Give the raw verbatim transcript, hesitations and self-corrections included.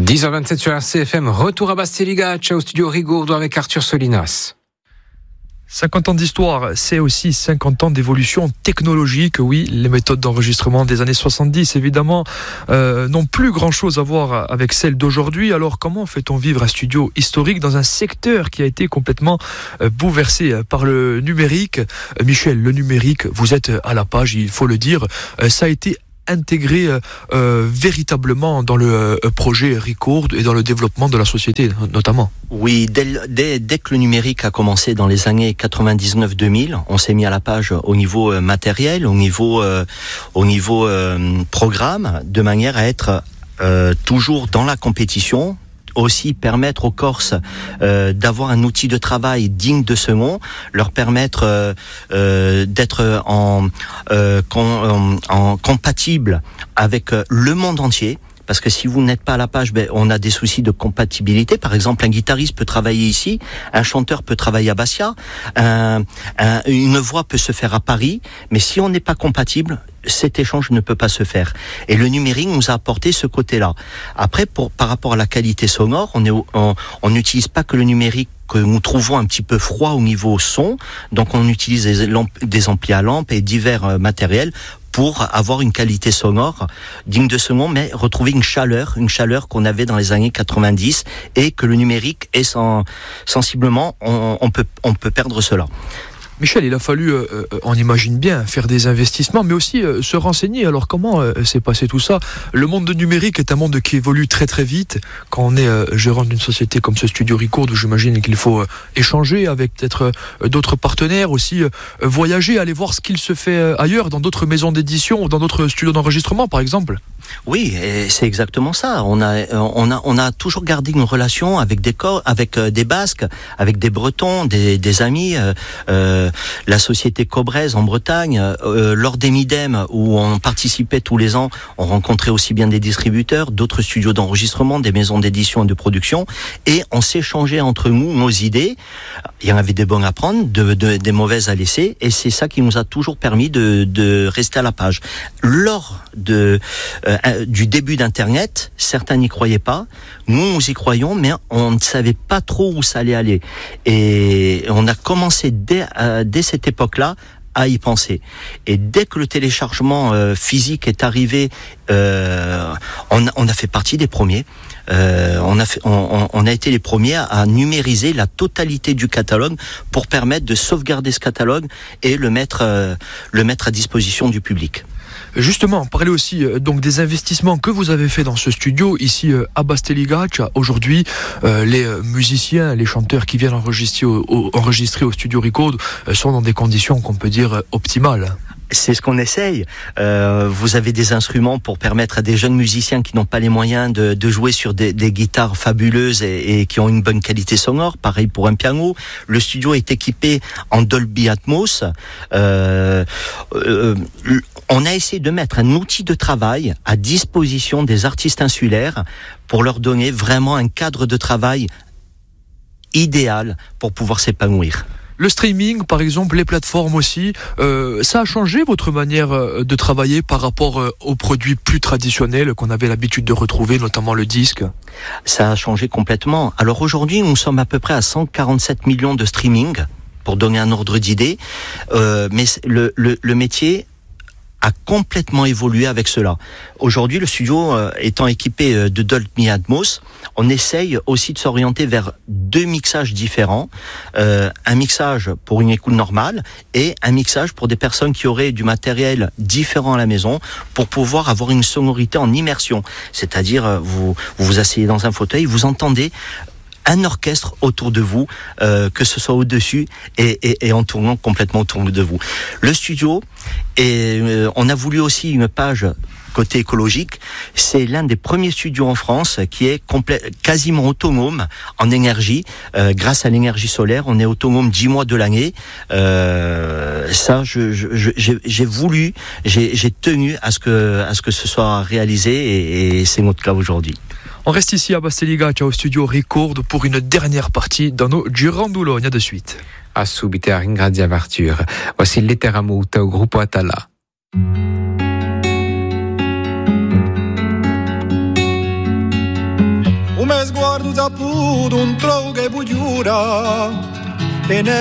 dix heures vingt-sept sur R C F M, retour à Basteligaccia au studio Rigourdo avec Arthur Solinas. cinquante ans d'histoire, c'est aussi cinquante ans d'évolution technologique. Oui, les méthodes d'enregistrement des années soixante-dix, évidemment, euh, n'ont plus grand-chose à voir avec celles d'aujourd'hui. Alors, comment fait-on vivre un studio historique dans un secteur qui a été complètement euh, bouleversé par le numérique ? euh, Michel, le numérique, vous êtes à la page, il faut le dire, euh, ça a été intégré euh, euh, véritablement dans le euh, projet Record et dans le développement de la société, notamment. Oui, dès, dès, dès que le numérique a commencé dans les années quatre-vingt-dix-neuf deux mille, on s'est mis à la page au niveau euh, matériel, au niveau, euh, au niveau euh, programme, de manière à être euh, toujours dans la compétition, aussi permettre aux Corses euh, d'avoir un outil de travail digne de ce nom, leur permettre euh, euh, d'être en, euh, con, en, en compatible avec le monde entier. Parce que si vous n'êtes pas à la page, ben, on a des soucis de compatibilité. Par exemple, un guitariste peut travailler ici, un chanteur peut travailler à Bastia, un, un, une voix peut se faire à Paris, mais si on n'est pas compatible, cet échange ne peut pas se faire. Et le numérique nous a apporté ce côté-là. Après, pour, par rapport à la qualité sonore, on est, on n'utilise pas que le numérique que nous trouvons un petit peu froid au niveau son, donc on utilise des, lampes, des amplis à lampe et divers euh, matériels pour avoir une qualité sonore digne de ce nom, mais retrouver une chaleur, une chaleur qu'on avait dans les années quatre-vingt-dix et que le numérique est sans, sensiblement, on, on peut, on peut perdre cela. Michel, il a fallu, euh, on imagine bien, faire des investissements, mais aussi euh, se renseigner. Alors comment euh, s'est passé tout ça ? Le monde du numérique est un monde qui évolue très très vite. Quand on est euh, gérant d'une société comme ce studio Record, où j'imagine qu'il faut euh, échanger avec peut-être euh, d'autres partenaires, aussi euh, voyager, aller voir ce qu'il se fait euh, ailleurs, dans d'autres maisons d'édition ou dans d'autres studios d'enregistrement, par exemple. Oui, et c'est exactement ça. On a, on a, on a toujours gardé une relation avec des corps, avec euh, des Basques, avec des Bretons, des, des amis. Euh, euh, la société Cobrez en Bretagne, euh, lors des Midem où on participait tous les ans, on rencontrait aussi bien des distributeurs, d'autres studios d'enregistrement, des maisons d'édition et de production, et on s'échangeait entre nous nos idées. Il y en avait des bonnes à prendre, de, de, des mauvaises à laisser, et c'est ça qui nous a toujours permis de, de rester à la page. Lors de euh, du début d'Internet, certains n'y croyaient pas. Nous, nous y croyons, mais on ne savait pas trop où ça allait aller. Et on a commencé dès, euh, dès cette époque-là à y penser. Et dès que le téléchargement euh, physique est arrivé, euh, on, on a fait partie des premiers. Euh, on, a fait, on, on a été les premiers à, à numériser la totalité du catalogue pour permettre de sauvegarder ce catalogue et le mettre, euh, le mettre à disposition du public. Justement, parlez aussi euh, donc des investissements que vous avez fait dans ce studio ici euh, à Basteligaccia. Aujourd'hui, euh, les euh, musiciens, les chanteurs qui viennent enregistrer au, au, enregistrer au studio Record euh, sont dans des conditions qu'on peut dire euh, optimales. C'est ce qu'on essaye. Euh, vous avez des instruments pour permettre à des jeunes musiciens qui n'ont pas les moyens de, de jouer sur des, des guitares fabuleuses et, et qui ont une bonne qualité sonore. Pareil pour un piano. Le studio est équipé en Dolby Atmos. Euh, euh, on a essayé de mettre un outil de travail à disposition des artistes insulaires pour leur donner vraiment un cadre de travail idéal pour pouvoir s'épanouir. Le streaming, par exemple, les plateformes aussi, euh, ça a changé votre manière de travailler par rapport aux produits plus traditionnels qu'on avait l'habitude de retrouver, notamment le disque ? Ça a changé complètement. Alors aujourd'hui, nous sommes à peu près à cent quarante-sept millions de streaming, pour donner un ordre d'idée, euh, mais le, le, le métier a complètement évolué avec cela. Aujourd'hui, le studio euh, étant équipé euh, de Dolby Atmos, on essaye aussi de s'orienter vers deux mixages différents. Euh, un mixage pour une écoute normale et un mixage pour des personnes qui auraient du matériel différent à la maison pour pouvoir avoir une sonorité en immersion. C'est-à-dire, euh, vous, vous vous asseyez dans un fauteuil, vous entendez un orchestre autour de vous, euh, que ce soit au-dessus et, et, et en tournant complètement autour de vous. Le studio, et euh, on a voulu aussi une page côté écologique. C'est l'un des premiers studios en France qui est complè- quasiment autonome en énergie. Euh, grâce à l'énergie solaire, on est autonome dix mois de l'année. Euh, ça, je, je, je, j'ai, j'ai voulu, j'ai, j'ai tenu à ce que, à ce que ce soit réalisé et, et c'est notre cas aujourd'hui. On reste ici à Basteligaccia au studio Record pour une dernière partie dans nos Girandoulogna de suite. A subito a ringraziare Arthur. Voici Lettera muta au gruppo Atala. sguardo zapputo un trovo che bugliura